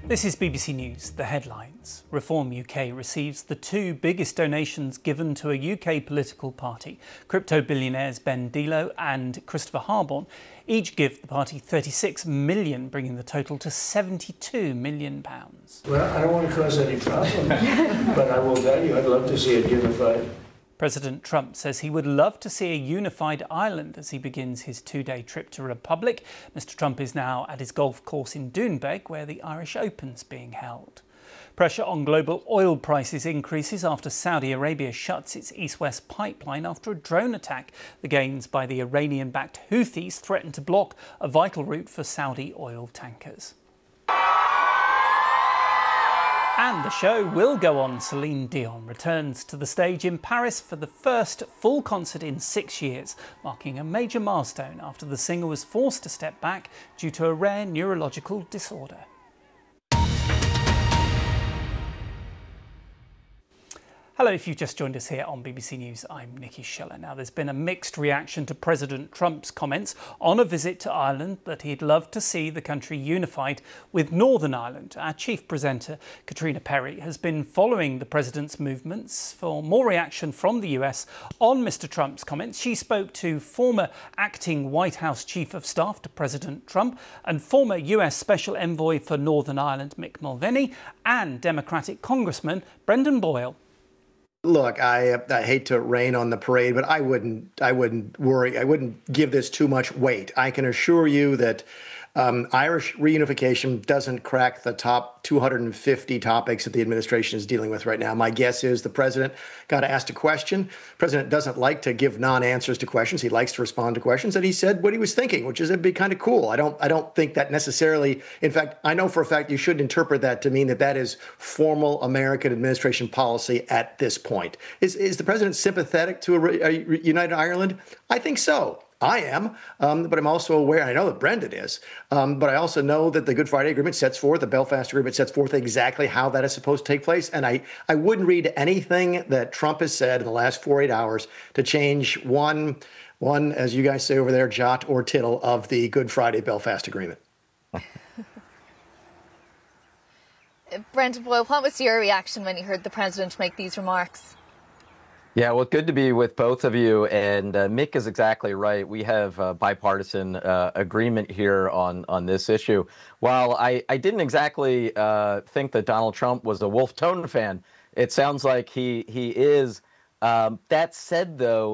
This is BBC News, the headlines. Reform UK receives the two biggest donations given to a UK political party. Crypto billionaires Ben Delo and Christopher Harborne each give the party 36 million, bringing the total to 72 million pounds. Well, I don't want to cause any problems, but I will tell you I'd love to see it unified. President Trump says he would love to see a unified Ireland as he begins his two-day trip to Republic. Mr Trump is now at his golf course in Doonbeg, where the Irish Open's being held. Pressure on global oil prices increases after Saudi Arabia shuts its east-west pipeline after a drone attack. The gains by the Iranian-backed Houthis threaten to block a vital route for Saudi oil tankers. And the show will go on. Celine Dion returns to the stage in Paris for the first full concert in 6 years, marking a major milestone after the singer was forced to step back due to a rare neurological disorder. Hello, if you've just joined us here on BBC News, I'm Nikki Scheller. Now, there's been a mixed reaction to President Trump's comments on a visit to Ireland that he'd love to see the country unified with Northern Ireland. Our chief presenter, Katrina Perry, has been following the president's movements. For more reaction from the US on Mr Trump's comments, she spoke to former acting White House Chief of Staff to President Trump and former US Special Envoy for Northern Ireland, Mick Mulvaney, and Democratic Congressman Brendan Boyle. Look, I hate to rain on the parade, but I wouldn't worry. I wouldn't give this too much weight. I can assure you that Irish reunification doesn't crack the top 250 topics that the administration is dealing with right now. My guess is the president got asked a question. The president doesn't like to give non-answers to questions. He likes to respond to questions, and he said what he was thinking, which is it'd be kind of cool. I don't think that necessarily. In fact, I know for a fact you shouldn't interpret that to mean that that is formal American administration policy at this point. Is the president sympathetic to a united Ireland? I think so. I am, but I'm also aware, I know that Brendan is, but I also know that the Good Friday Agreement sets forth, the Belfast Agreement sets forth exactly how that is supposed to take place. And I wouldn't read anything that Trump has said in the last 48 hours to change one, as you guys say over there, jot or tittle of the Good Friday Belfast Agreement. Brendan Boyle, what was your reaction when you heard the president make these remarks? Yeah, well, good to be with both of you. And Mick is exactly right. We have a bipartisan agreement here on this issue. While I didn't exactly think that Donald Trump was a Wolf Tone fan, it sounds like he is. That said, though,